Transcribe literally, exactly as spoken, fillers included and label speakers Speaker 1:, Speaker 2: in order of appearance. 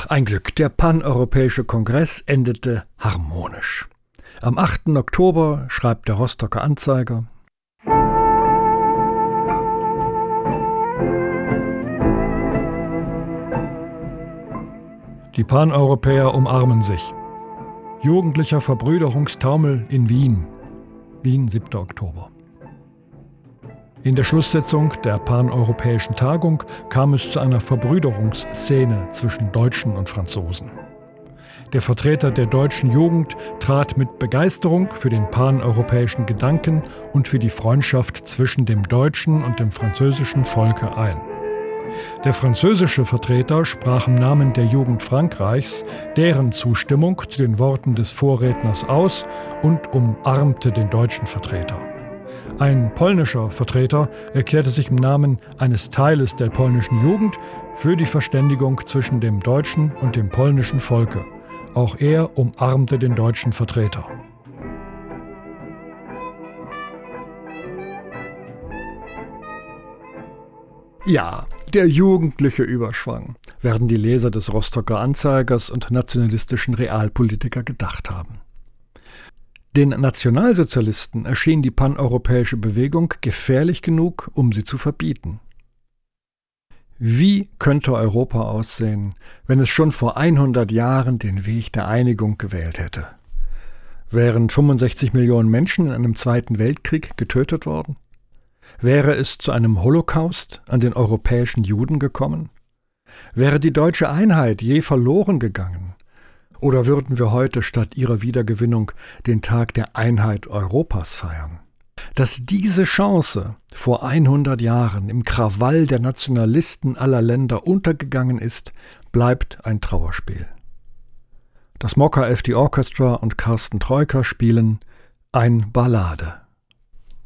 Speaker 1: Ach, ein Glück, der Paneuropäische Kongress endete harmonisch. Am achten Oktober schreibt der Rostocker Anzeiger: Die Paneuropäer umarmen sich. Jugendlicher Verbrüderungstaumel in Wien. Wien, siebter Oktober. In der Schlusssitzung der Paneuropäischen Tagung kam es zu einer Verbrüderungsszene zwischen Deutschen und Franzosen. Der Vertreter der deutschen Jugend trat mit Begeisterung für den paneuropäischen Gedanken und für die Freundschaft zwischen dem deutschen und dem französischen Volke ein. Der französische Vertreter sprach im Namen der Jugend Frankreichs deren Zustimmung zu den Worten des Vorredners aus und umarmte den deutschen Vertreter. Ein polnischer Vertreter erklärte sich im Namen eines Teiles der polnischen Jugend für die Verständigung zwischen dem deutschen und dem polnischen Volke. Auch er umarmte den deutschen Vertreter. Ja, der jugendliche Überschwang, werden die Leser des Rostocker Anzeigers und nationalistischen Realpolitiker gedacht haben. Den Nationalsozialisten erschien die paneuropäische Bewegung gefährlich genug, um sie zu verbieten. Wie könnte Europa aussehen, wenn es schon vor hundert Jahren den Weg der Einigung gewählt hätte? Wären fünfundsechzig Millionen Menschen in einem Zweiten Weltkrieg getötet worden? Wäre es zu einem Holocaust an den europäischen Juden gekommen? Wäre die deutsche Einheit je verloren gegangen? Oder würden wir heute statt ihrer Wiedergewinnung den Tag der Einheit Europas feiern? Dass diese Chance vor hundert Jahren im Krawall der Nationalisten aller Länder untergegangen ist, bleibt ein Trauerspiel. Das Mokka F D Orchestra und Carsten Troika spielen Ein Ballade.